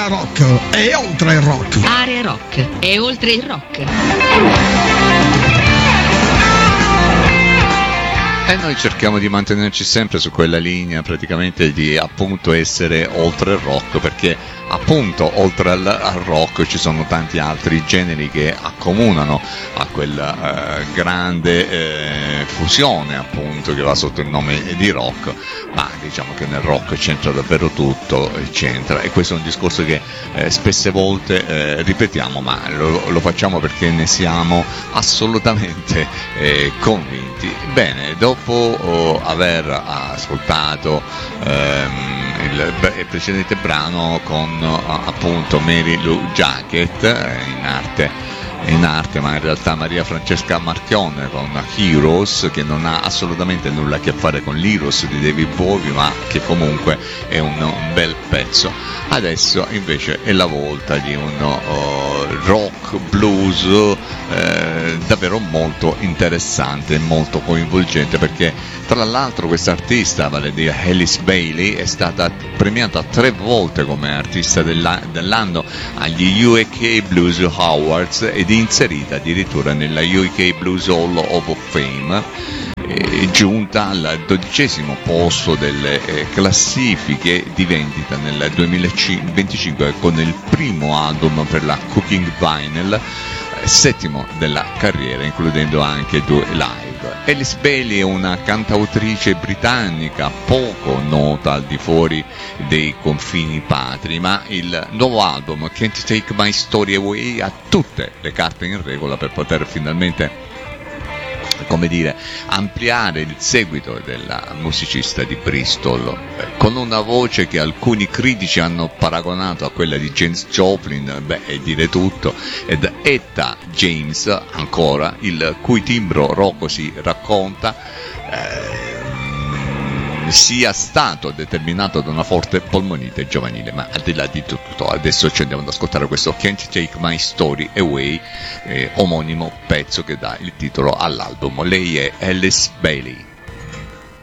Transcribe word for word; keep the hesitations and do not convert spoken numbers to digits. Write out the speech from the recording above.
rock e oltre il rock. Area rock e oltre il rock. E noi cerchiamo di mantenerci sempre su quella linea, praticamente di appunto essere oltre il rock, perché appunto oltre al, al rock ci sono tanti altri generi che accomunano a quella eh, grande eh, fusione appunto che va sotto il nome di rock, ma diciamo che nel rock c'entra davvero tutto, c'entra, e questo è un discorso che eh, spesse volte eh, ripetiamo, ma lo, lo facciamo perché ne siamo assolutamente eh, convinti. Bene, dopo Oh, aver ascoltato ehm, il, il precedente brano con appunto Mary Lou Jacket eh, in arte in arte ma in realtà Maria Francesca Marchione con Heroes, che non ha assolutamente nulla a che fare con l'Heroes di David Bowie, ma che comunque è un, un bel pezzo. Adesso invece è la volta di un uh, rock blues eh, davvero molto interessante e molto coinvolgente, perché tra l'altro questa artista, vale a dire Alice Bailey, è stata premiata tre volte come artista della, dell'anno agli U K Blues Awards ed inserita addirittura nella U K Blues Hall of Fame, eh, giunta al dodicesimo posto delle eh, classifiche di vendita nel duemilaventicinque con il primo album per la Cooking Vinyl, eh, settimo della carriera, includendo anche due live. Alice Bailey è una cantautrice britannica poco nota al di fuori dei confini patri, ma il nuovo album Can't Take My Story Away ha tutte le carte in regola per poter finalmente, come dire, ampliare il seguito della musicista di Bristol, eh, con una voce che alcuni critici hanno paragonato a quella di Janis Joplin, beh, è dire tutto, ed Etta James ancora, il cui timbro rocco si racconta eh, sia stato determinato da una forte polmonite giovanile. Ma al di là di tutto, adesso ci andiamo ad ascoltare questo Can't Take My Story Away, eh, omonimo pezzo che dà il titolo all'album. Lei è Alice Bailey.